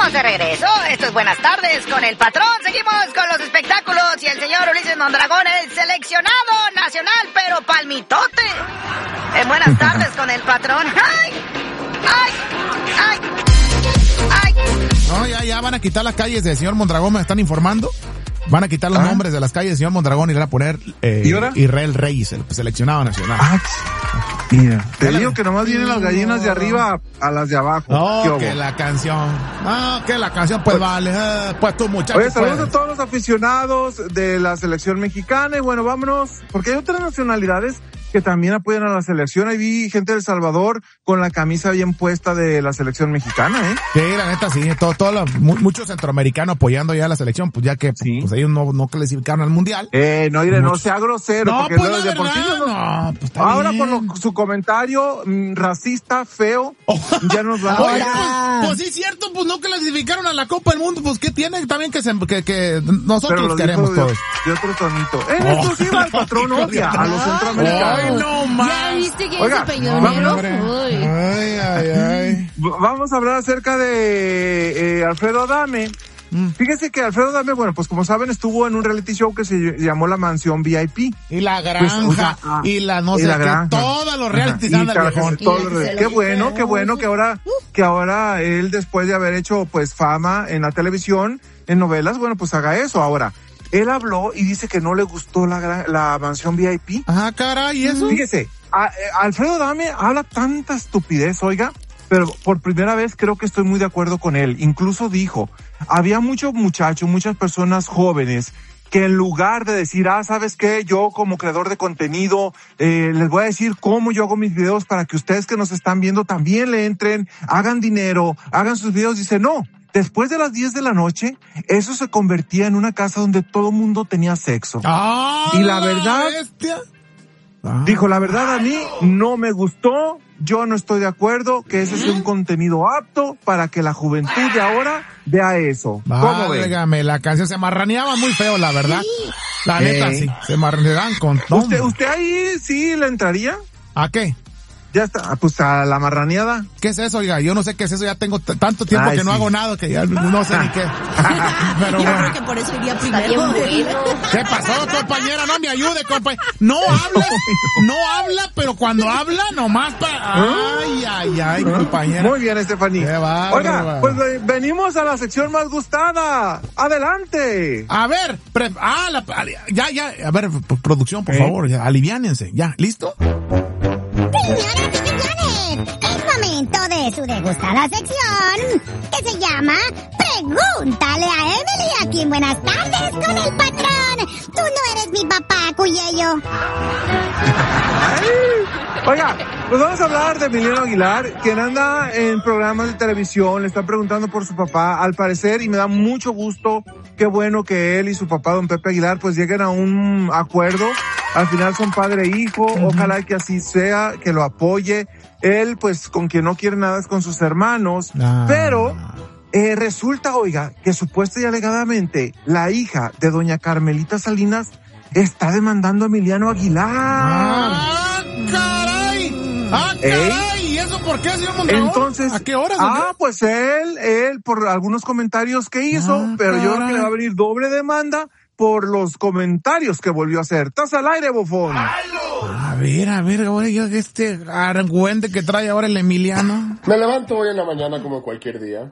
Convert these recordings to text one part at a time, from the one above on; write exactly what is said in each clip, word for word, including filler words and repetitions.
Estamos de regreso. Esto es Buenas Tardes con el Patrón. Seguimos con los espectáculos y el señor Ulises Mondragón, el seleccionado nacional, pero palmitote. En Buenas Tardes con el Patrón. ¡Ay! ¡Ay! ¡Ay! ¡Ay! No, ya, ya van a quitar las calles del señor Mondragón, me están informando. Van a quitar los ¿Ah? nombres de las calles del señor Mondragón y le van a poner eh, Israel Reyes, el seleccionado nacional. Ah, mira, te digo que nomás vienen las gallinas de arriba a las de abajo. No, que la canción. No, que la canción, pues vale. Eh, pues tú, muchacho. Oye, saludos puedes. a todos los aficionados de la selección mexicana. Y bueno, vámonos, porque hay otras nacionalidades que también apoyan a la selección. Ahí vi gente de El Salvador con la camisa bien puesta de la selección mexicana, ¿eh? Sí, la neta, sí. Todo, todo lo, muchos centroamericanos apoyando ya a la selección, pues ya que sí. pues ellos no, no clasificaron al mundial. Eh, no, mire, no sea grosero. No, porque pues no, la de por sí no, no, pues está ahora bien. por lo, su comentario mmm, racista, feo, oh. ya nos va Oye, a... pues, pues sí, cierto, pues no clasificaron a la Copa del Mundo, pues ¿qué tiene también que, se, que, que nosotros queremos de, todos? De otro tonito. En oh. exclusiva, el Patrón odia a los centroamericanos. Ay, no más. ¿Ya viste que Oiga, ese peñonero? Ay, ay, ay. Vamos a hablar acerca de eh, Alfredo Adame. Mm. Fíjese que Alfredo Adame, bueno, pues como saben, estuvo en un reality show que se llamó La Mansión V I P. Y La Granja, pues, o sea, ah, y la no y sé la qué, todos los realities andan viejón. Qué bueno, qué bueno que ahora, que ahora él, después de haber hecho, pues, fama en la televisión, en novelas, bueno, pues haga eso ahora. Él habló y dice que no le gustó la, la Mansión V I P. Ah, caray, ¿y eso? Fíjese, a, a, Alfredo Adame habla tanta estupidez, oiga, pero por primera vez creo que estoy muy de acuerdo con él. Incluso dijo, había muchos muchachos, muchas personas jóvenes que en lugar de decir, ah, ¿sabes qué? Yo como creador de contenido, eh, les voy a decir cómo yo hago mis videos para que ustedes que nos están viendo también le entren, hagan dinero, hagan sus videos. Dice, no. Después de las diez de la noche, eso se convertía en una casa donde todo mundo tenía sexo. ¡Ah! Y la verdad, bestia. dijo, la verdad a mí no me gustó, yo no estoy de acuerdo que ese sea un contenido apto para que la juventud de ahora vea eso. ¿Cómo ve? Válgame, la canción se marraneaba muy feo, la verdad. La neta, eh. sí, se marraneaban con todo. ¿Usted, ¿Usted ahí sí le entraría? ¿A qué? Ya está, pues a la marraneada. ¿Qué es eso, oiga? Yo no sé qué es eso, ya tengo t- tanto tiempo Ay, que sí. no hago nada que ya no sé ni qué. Pero yo bueno. creo que por eso iría primero. ¿Qué pasó, compañera? No me ayude, compañera. No habla, no habla, pero cuando habla, nomás para... Ay, ay, ay, compañera. Muy bien, Estefanía. Va, Oiga, va. pues venimos a la sección más gustada. Adelante. A ver, pre- ah, la, ya, ya, a ver, producción, por ¿Eh? favor, ya, aliviánense. Ya, ¿listo? Señoras y señores, es momento de su degustada sección que se llama Pregúntale a Emily aquí en Buenas Tardes con el Patrón. Tú no eres mi papá, Cuyello. Oiga, pues vamos a hablar de Emiliano Aguilar, quien anda en programas de televisión, le están preguntando por su papá, al parecer, y me da mucho gusto, qué bueno que él y su papá, don Pepe Aguilar, pues lleguen a un acuerdo. Al final son padre e hijo, uh-huh. Ojalá que así sea, que lo apoye. Él, pues, con quien no quiere nada es con sus hermanos, ah. pero eh, resulta, oiga, que supuesta y alegadamente la hija de doña Carmelita Salinas está demandando a Emiliano Aguilar. ¡Ah, caray! ¡Ah, caray! ¿Y eso por qué, señor Mondragón? Entonces, ¿a qué horas? Ah, pues él, él, por algunos comentarios que hizo, ah, pero caray. Yo creo que le va a venir doble demanda por los comentarios que volvió a hacer. ¡Estás al aire, bofón! A ver, a ver, ahora yo este argüente que trae ahora el Emiliano. Me levanto hoy en la mañana como cualquier día.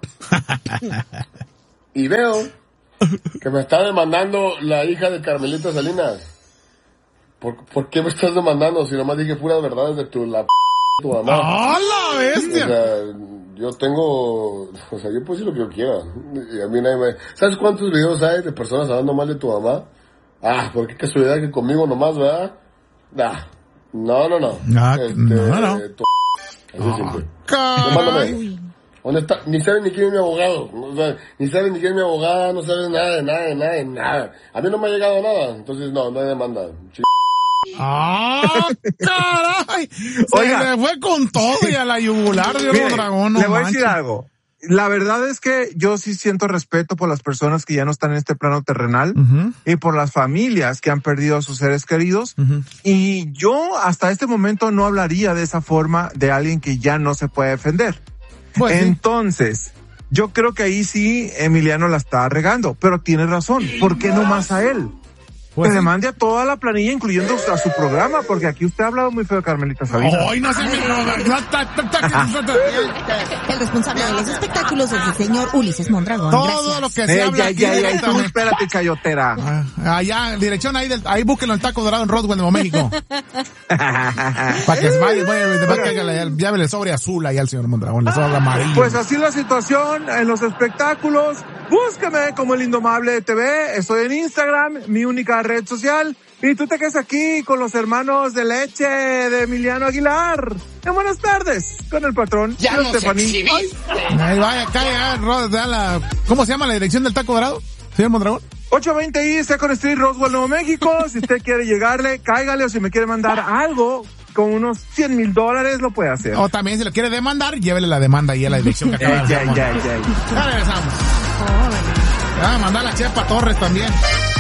Y veo que me está demandando la hija de Carmelita Salinas. ¿Por, ¿por qué me estás demandando si nomás dije puras verdades de tu, la p*** de tu mamá? ¡Ah, la bestia! O sea, yo tengo, o sea, yo puedo decir lo que yo quiera. Y a mí nadie me... ¿Sabes cuántos videos hay de personas hablando mal de tu mamá? Ah, ¿por qué casualidad que conmigo nomás, verdad? Nah. No, no, no. Ah, este, no, no. Tu... Así simple. Mándame. ¿Dónde está? Ni saben ni quién es mi abogado. O sea, ni saben ni quién es mi abogada, no saben nada, de nada, de nada, de nada. A mí no me ha llegado nada. Entonces, no, no hay demanda. Ch... ¡Ah, caray! Se Oiga, le fue con todo y a la yugular de un dragón. No le voy manches. a decir algo. La verdad es que yo sí siento respeto por las personas que ya no están en este plano terrenal uh-huh. y por las familias que han perdido a sus seres queridos. Uh-huh. Y yo hasta este momento no hablaría de esa forma de alguien que ya no se puede defender. Pues, Entonces, Yo creo que ahí sí Emiliano la está regando, pero tiene razón. ¿Por qué no más a él? Pues que le mande a toda la planilla, incluyendo a su programa, porque aquí usted ha hablado muy feo de Carmelita Salinas. ¡Ay, no se me... El responsable de los espectáculos es el señor Ulises Mondragón. Todo Gracias. lo que se Eh, habla ya, aquí... ya, ya, tú espérate, chayotera. Ah, allá, dirección ahí, del, ahí búsquenlo el Taco Dorado en Roswell, Nuevo México. Para que se vaya, vaya, llévele sobre azul ahí al señor Mondragón, le sobra amarillo. Pues así es la situación en los espectáculos. Búsqueme como El Indomable T V. Estoy en Instagram, mi única red social. Y tú te quedas aquí con los hermanos de leche de Emiliano Aguilar. En Buenas Tardes, con el patrón. Ya Yo, nos Estefaní. Ahí vaya, caiga, la, ¿cómo se llama la dirección del Taco Dorado, señor Mondragón? ocho veinte I Second Street, Roswell, Nuevo México. Si usted quiere llegarle, cáigale, o si me quiere mandar algo con unos cien mil dólares, lo puede hacer. O también si lo quiere demandar, llévele la demanda ahí a la dirección que acaba de ya, hacer. ya, ya, ya. Ya regresamos. Ya, mandar a la Chepa Torres también.